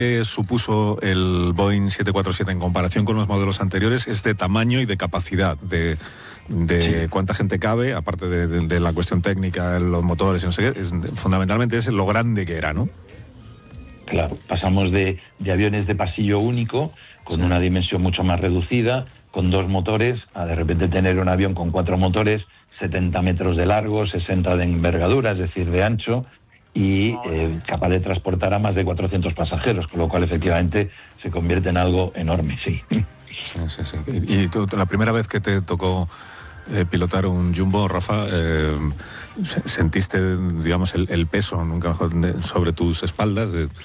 ¿Qué supuso el Boeing 747 en comparación con los modelos anteriores? Es de tamaño y de capacidad, de cuánta gente cabe, aparte de la cuestión técnica, los motores y no sé qué, fundamentalmente es lo grande que era, ¿no? Claro, pasamos de aviones de pasillo único, con una dimensión mucho más reducida, con 2 motores, a de repente tener un avión con 4 motores, 70 metros de largo, 60 de envergadura, es decir, de ancho, y capaz de transportar a más de 400 pasajeros, con lo cual efectivamente se convierte en algo enorme, sí. Sí. Y tú, la primera vez que te tocó pilotar un Jumbo, Rafa, ¿sentiste, digamos, el peso nunca mejor sobre tus espaldas?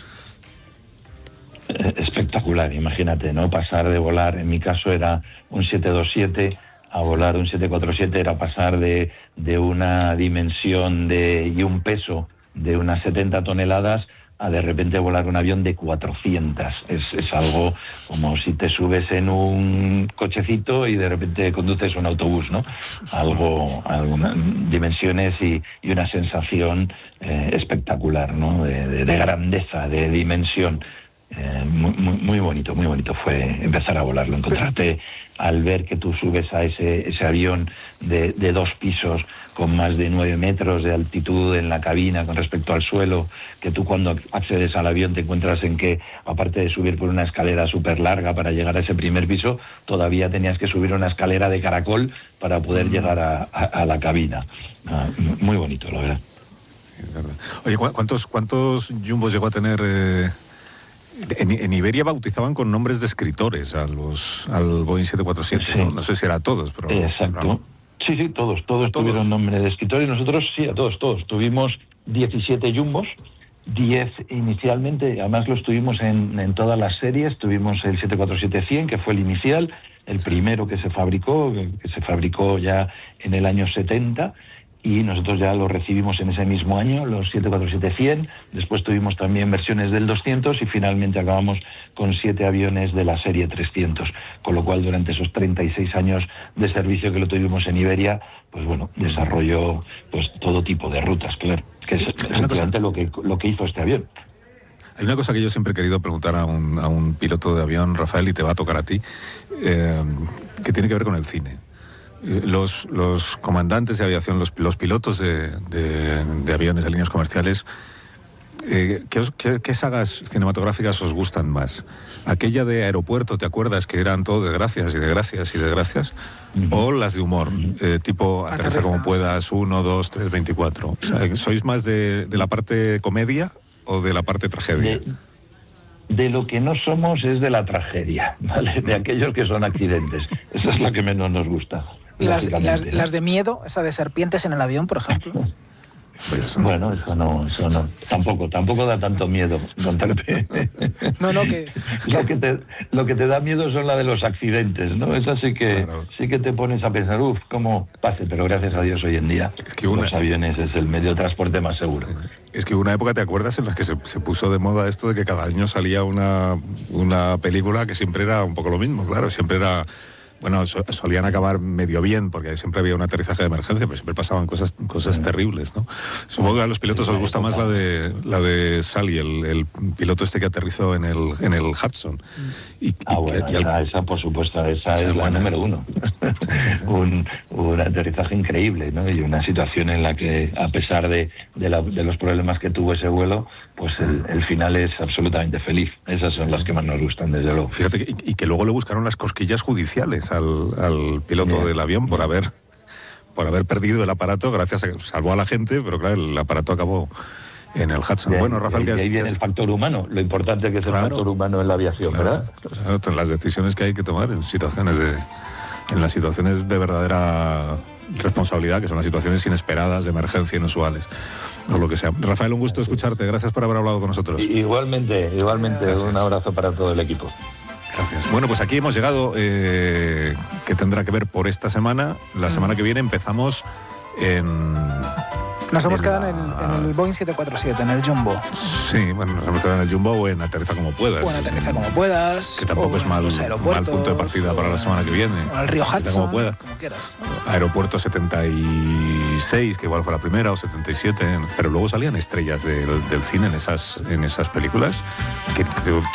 Espectacular, imagínate, ¿no? Pasar de volar, en mi caso era un 727, a volar un 747 era pasar de una dimensión y un peso de unas 70 toneladas a de repente volar un avión de 400. Es algo como si te subes en un cochecito y de repente conduces un autobús, ¿no? Algunas dimensiones y una sensación espectacular, ¿no? De grandeza, de dimensión. Muy bonito fue empezar a volarlo, encontrarte al ver que tú subes a ese avión de 2 pisos con más de 9 metros de altitud en la cabina con respecto al suelo, que tú cuando accedes al avión te encuentras en que, aparte de subir por una escalera súper larga para llegar a ese primer piso, todavía tenías que subir una escalera de caracol para poder llegar a la cabina. Muy bonito, la verdad. Oye, ¿cuántos jumbos llegó a tener? En Iberia bautizaban con nombres de escritores al Boeing 747, sí. ¿No? No sé si era a todos, pero... Exacto. No. Sí, todos tuvieron nombre de escritores. Nosotros sí, a todos. Tuvimos 17 jumbos, 10 inicialmente, además los tuvimos en todas las series. Tuvimos el 747-100, que fue el inicial, el primero que se fabricó ya en el año 70, y nosotros ya lo recibimos en ese mismo año, los 747-100, después tuvimos también versiones del 200 y finalmente acabamos con 7 aviones de la serie 300, con lo cual durante esos 36 años de servicio que lo tuvimos en Iberia, pues bueno, desarrolló pues todo tipo de rutas, claro, que es efectivamente lo que hizo este avión. Hay una cosa que yo siempre he querido preguntar a un piloto de avión, Rafael, y te va a tocar a ti, que tiene que ver con el cine. Los comandantes de aviación, los pilotos de aviones de líneas comerciales, ¿qué sagas cinematográficas os gustan más? ¿Aquella de aeropuerto, te acuerdas, que eran todo de gracias y de gracias y de gracias? ¿O las de humor, tipo Aterriza como puedas, 1, 2, 3, 24? O sea, ¿sois más de la parte comedia o de la parte tragedia? De lo que no somos es de la tragedia, ¿vale? De aquellos que son accidentes. Esa es la que menos nos gusta. ¿Y las de miedo, esa de serpientes en el avión, por ejemplo? Bueno, eso no. Tampoco da tanto miedo contarte. No, que... Lo que te da miedo son la de los accidentes, ¿no? Esa sí que te pones a pensar, cómo pase, pero gracias a Dios hoy en día los aviones es el medio de transporte más seguro. Es que hubo una época, ¿te acuerdas?, en la que se puso de moda esto de que cada año salía una película que siempre era un poco lo mismo, claro, siempre era... Bueno, solían acabar medio bien, porque siempre había un aterrizaje de emergencia, pero siempre pasaban cosas terribles, ¿no? Supongo que a los pilotos os gusta más la de Sully, el piloto este que aterrizó en el Hudson. Esa por supuesto, esa es la número 1. Sí. Un aterrizaje increíble, ¿no? Y una situación en la que, a pesar de los problemas que tuvo ese vuelo, pues el final es absolutamente feliz. Esas son las que más nos gustan, desde luego. Fíjate, y que luego le buscaron las cosquillas judiciales al piloto del avión por haber perdido el aparato, salvó a la gente, pero claro, el aparato acabó en el Hudson. Bueno, Rafael, ahí viene el factor humano, lo importante que es el factor humano en la aviación, ¿verdad? Claro, las decisiones que hay que tomar en las situaciones de verdadera responsabilidad, que son las situaciones inesperadas, de emergencia, inusuales, o lo que sea. Rafael, un gusto escucharte, gracias por haber hablado con nosotros. Igualmente, gracias. Un abrazo para todo el equipo. Gracias. Bueno, pues aquí hemos llegado, que tendrá que ver por esta semana. La semana que viene empezamos en Nos hemos quedado en el Boeing 747, en el Jumbo. Sí, bueno, nos hemos quedado en el Jumbo o en Aterriza como puedas. O en Aterriza como puedas. Que tampoco es mal punto de partida para la semana que viene. O el río Hudson, como quieras. Aeropuerto 76, que igual fue la primera, o 77, pero luego salían estrellas del cine en esas películas que